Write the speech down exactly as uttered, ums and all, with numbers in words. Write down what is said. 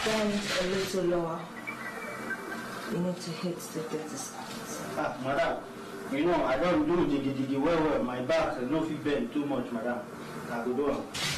bend a little lower. You need to hit the dirty spots. Ah, madam, you know, I don't do diggy diggy well well. My back is no fit bend too much, madam. I go do it.